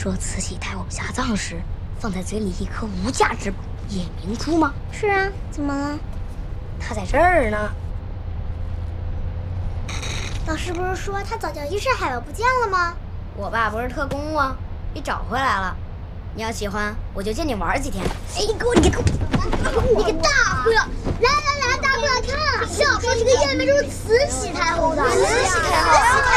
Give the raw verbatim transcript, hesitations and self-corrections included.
说慈禧太后下葬时放在嘴里一颗无价之宝夜明珠吗？ 是啊，怎么了？ 它在这儿呢。 老师不是说他早教遗失海宝不见了吗？ 我爸不是特工吗？给找回来了。你要喜欢，我就借你玩几天。哎，你给我，你给我， 你个大忽悠！来来来，大家过来看，小说这个夜明珠慈禧太后的。 慈禧太后。